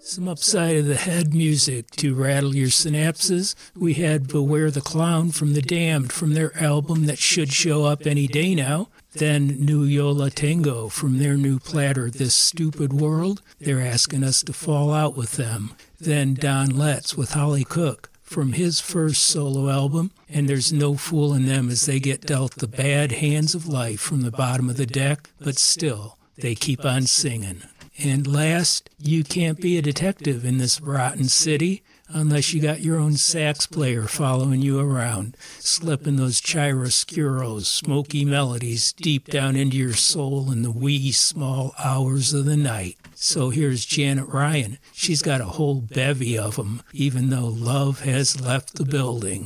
Some upside of the head music to rattle your synapses. We had Beware the Clown from The Damned from their album that should show up any day now. Then New Yola Tango from their new platter, This Stupid World. They're asking us to fall out with them. Then Don Letts with Holly Cook from his first solo album. And there's no fooling them as they get dealt the bad hands of life from the bottom of the deck, but still, they keep on singing. And last, you can't be a detective in this rotten city unless you got your own sax player following you around, slipping those chiaroscuros, smoky melodies deep down into your soul in the wee small hours of the night. So here's Janet Ryan. She's got a whole bevy of them, even though love has left the building.